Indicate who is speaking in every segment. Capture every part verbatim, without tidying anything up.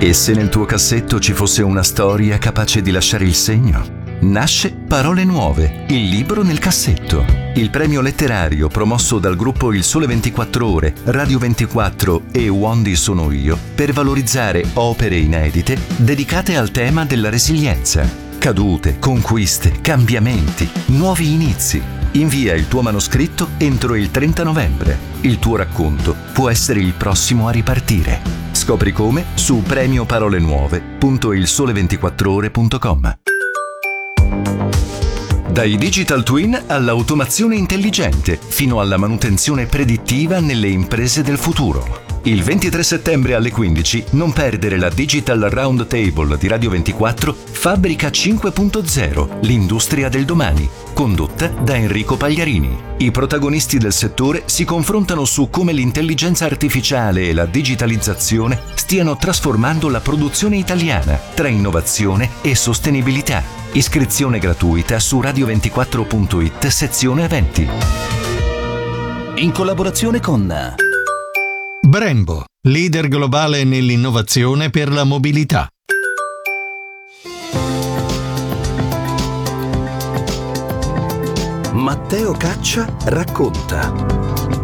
Speaker 1: E se nel tuo cassetto ci fosse una storia capace di lasciare il segno? Nasce Parole Nuove, il libro nel cassetto. Il premio letterario promosso dal gruppo Il Sole ventiquattro Ore, Radio ventiquattro e Wondi Sono Io per valorizzare opere inedite dedicate al tema della resilienza. Cadute, conquiste, cambiamenti, nuovi inizi. Invia il tuo manoscritto entro il trenta novembre. Il tuo racconto può essere il prossimo a ripartire. Scopri come su premio parole nuove punto il sole ventiquattro ore punto com. Dai digital twin all'automazione intelligente, fino alla manutenzione predittiva nelle imprese del futuro. Il ventitré settembre alle quindici non perdere la Digital Round Table di Radio ventiquattro Fabbrica cinque punto zero, l'industria del domani, condotta da Enrico Pagliarini. I protagonisti del settore si confrontano su come l'intelligenza artificiale e la digitalizzazione stiano trasformando la produzione italiana tra innovazione e sostenibilità. Iscrizione gratuita su radio ventiquattro punto it sezione eventi.
Speaker 2: In collaborazione con
Speaker 3: Brembo, leader globale nell'innovazione per la mobilità.
Speaker 2: Matteo Caccia racconta.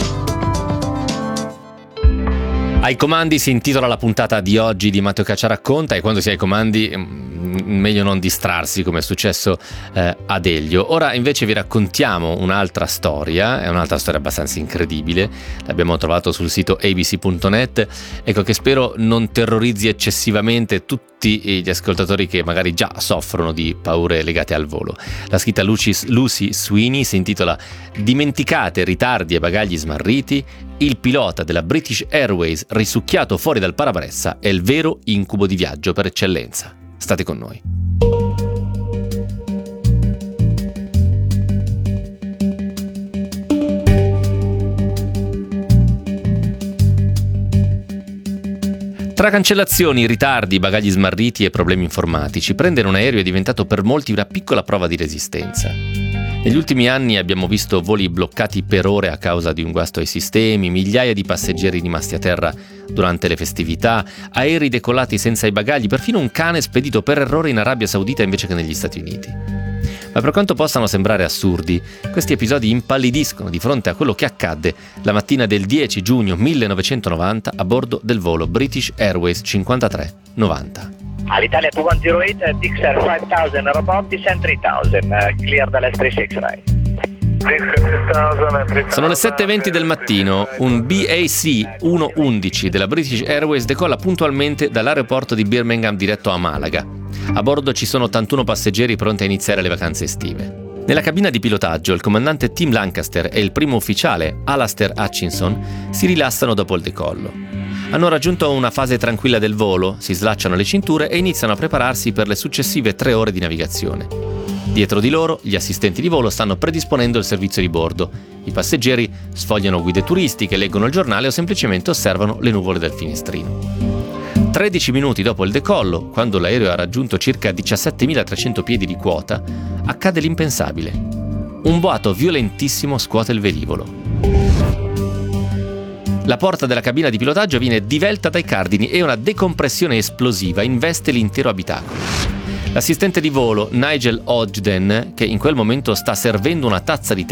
Speaker 4: Ai comandi si intitola la puntata di oggi di Matteo Caccia racconta, e quando si è ai comandi meglio non distrarsi, come è successo eh, ad Elio. Ora invece vi raccontiamo un'altra storia, è un'altra storia abbastanza incredibile, l'abbiamo trovato sul sito a b c punto net, ecco, che spero non terrorizzi eccessivamente tutti gli ascoltatori che magari già soffrono di paure legate al volo. La scritta Lucy, Lucy Sweeney si intitola "Dimenticate, ritardi e bagagli smarriti, il pilota della British Airways risucchiato fuori dal parabrezza è il vero incubo di viaggio per eccellenza". State con noi. Tra cancellazioni, ritardi, bagagli smarriti e problemi informatici, prendere un aereo è diventato per molti una piccola prova di resistenza. Negli ultimi anni abbiamo visto voli bloccati per ore a causa di un guasto ai sistemi, migliaia di passeggeri rimasti a terra durante le festività, aerei decollati senza i bagagli, perfino un cane spedito per errore in Arabia Saudita invece che negli Stati Uniti. Ma per quanto possano sembrare assurdi, questi episodi impallidiscono di fronte a quello che accadde la mattina del dieci giugno millenovecentonovanta a bordo del volo British Airways cinquantatré novanta.
Speaker 5: All'Italia due uno zero otto, Dixer cinquemila, report descent tremila, clear dall'S tre sei nove.
Speaker 4: Sono le sette e venti del mattino, un B A C uno undici della British Airways decolla puntualmente dall'aeroporto di Birmingham diretto a Malaga. A bordo ci sono ottantuno passeggeri pronti a iniziare le vacanze estive. Nella cabina di pilotaggio il comandante Tim Lancaster e il primo ufficiale Alastair Hutchinson si rilassano dopo il decollo. Hanno raggiunto una fase tranquilla del volo, si slacciano le cinture e iniziano a prepararsi per le successive tre ore di navigazione. Dietro di loro, gli assistenti di volo stanno predisponendo il servizio di bordo. I passeggeri sfogliano guide turistiche, leggono il giornale o semplicemente osservano le nuvole dal finestrino. tredici minuti dopo il decollo, quando l'aereo ha raggiunto circa diciassettemilatrecento piedi di quota, accade l'impensabile. Un boato violentissimo scuote il velivolo. La porta della cabina di pilotaggio viene divelta dai cardini e una decompressione esplosiva investe l'intero abitacolo. L'assistente di volo Nigel Ogden, che in quel momento sta servendo una tazza di tè